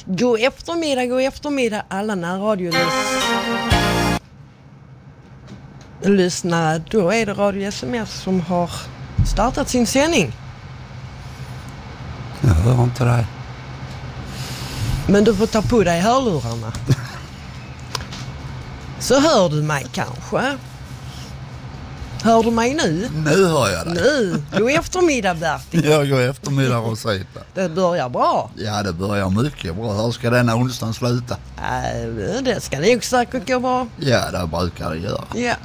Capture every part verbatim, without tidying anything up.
God eftermiddag, god eftermiddag alla närradiolys-lyssnare. Då är det Radio S M F som har startat sin sändning. Jag hör inte dig. Men du får ta på dig hörlurarna. Så hör du mig kanske. Hör du mig nu? Nu hör jag dig. Nu. God eftermiddag, Bertil. Ja, god eftermiddag, Rosita. Det börjar bra. Ja, det börjar mycket bra. Hur ska denna onsdagen sluta? Äh, det ska nog säkert gå bra. Ja, det brukar det göra. Ja.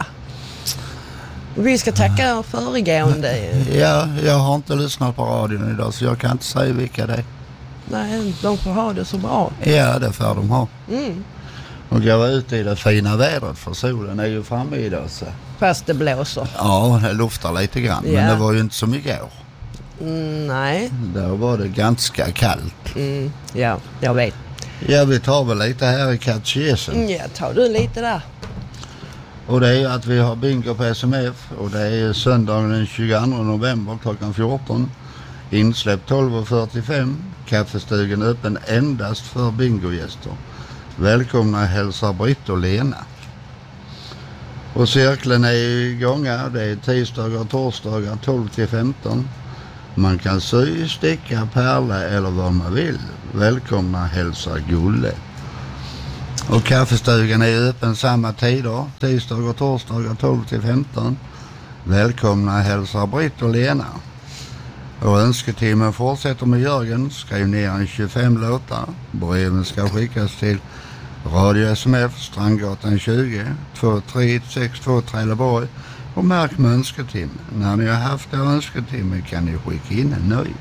Vi ska tacka föregående. Ja, jag har inte lyssnat på radion idag så jag kan inte säga vilka det är. Nej, de får ha det så bra. Ja, det får de ha. Mm. Och gå ut i det fina vädret för solen är ju framme idag så. Fast det blåser. Ja, det luftar lite grann. Ja. Men det var ju inte så mycket år. Mm, nej. Då var det ganska kallt. Mm, ja, jag vet. Ja, vi tar väl lite här i katekesen. Mm, ja, tar du lite där. Och det är ju att vi har bingo på S M F och det är söndagen den tjugoandra november klockan fjorton. Insläpp tolv och fyrtiofem. Kaffestugan öppen endast för bingogäster. Välkomna hälsar Britt och Lena. Och cirkeln är igång. Det är tisdagar och torsdagar tolv till femton. Man kan sy, sticka, pärla eller vad man vill. Välkomna hälsar Gulle. Och kaffestugan är öppen samma tider. Tisdagar och torsdagar tolv till femton. Välkomna hälsar Britt och Lena. Och önsketimmen fortsätter med Jörgen. Skriv ner en tjugofem låtar. Breven ska skickas till Radio S M F, Strandgatan tjugo, två tre sex två Trelleborg. Och märk med önsketimmen. När ni har haft er önsketimmen kan ni skicka in en ny.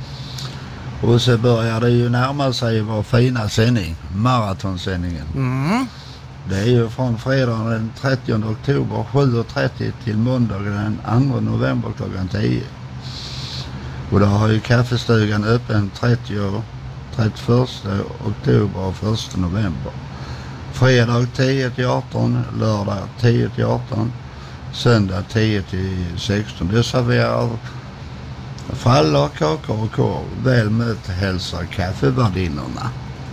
Och så börjar det ju närma sig vår fina sändning, maratonsändningen. Mm. Det är ju från fredag den trettionde oktober sju och trettio till måndag den andra november klockan tio. Och då har ju kaffestugan öppen trettio, trettioförsta oktober och första november. Fredag tio till arton, lördag tio till arton, söndag tio till sexton. Det serverar frallor, kakor och korv. Väl mött hälsar kaffevärdinorna.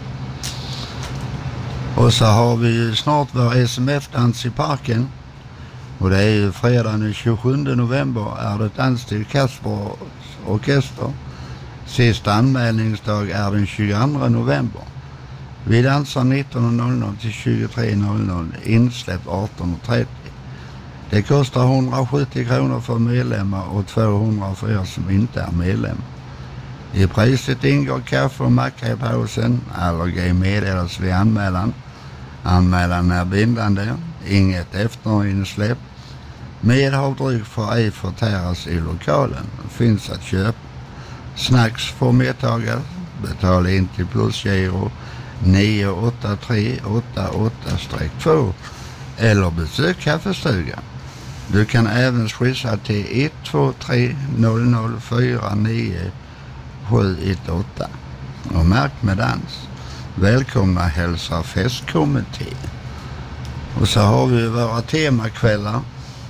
Och så har vi ju snart vår S M F-dans i parken. Och det är ju fredag den tjugosjunde november är det dans till Kasper orkester. Sista anmälningsdag är den tjugoandra november. Vi dansar nitton noll noll till tjugotre noll noll. Insläpp arton trettio. Det kostar hundrasjuttio kronor för medlemmar och tvåhundra för er som inte är medlem. I priset ingår kaffe och macka i pausen. Allergi meddelas vid anmälan. Anmälan är bindande. Inget efterinsläpp. Medhavdryck får ej förtäras i lokalen. Finns att köpa. Snacks får medtagas. Betala in till plusgiro nio åtta tre åtta åtta två eller besök kaffestugan. Du kan även swissa till ett två tre noll noll fyra nio sju ett åtta. Och märk med dans. Välkomna hälsar festkommitté. Och så har vi våra temakvällar.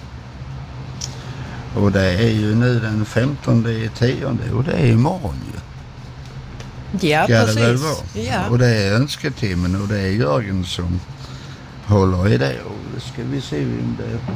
Och det är ju nu den femtonde tionde och det är imorgon ju. Ja, Ska precis. det väl vara? Ja. Och det är önsketimmen och det är Jörgen som håller i det. Och ska vi se vem det är.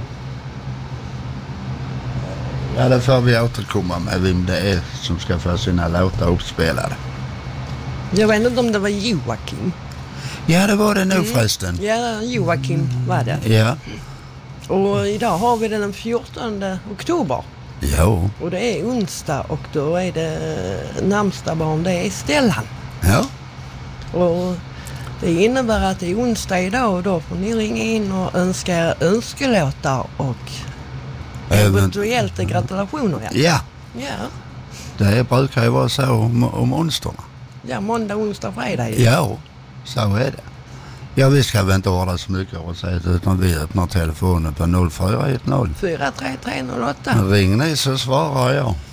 Ja, det får vi återkomma med vem det är som ska få sina låtar uppspelade. Jag vet inte om det var Joakim. Ja, det var det nu Mm. förresten. Ja, Joakim var det. Ja. Och idag har vi den fjortonde oktober. Jo. Och det är onsdag och då är det närmsta barn, det är Stellan. Ja. Och det innebär att det är onsdag idag och då får ni ringa in och önska er önskelåtar och eventuellt gratulationer. Ja. Ja. Ja. Det brukar ju vara så om, om onsdagarna. Ja, måndag, onsdag, fredag. Ja, så är det. Ja, vi ska väl inte ordna så mycket och säga utan vi öppnar telefonen på noll fyra ett noll fyra tre tre noll åtta. Ring ni så svarar jag.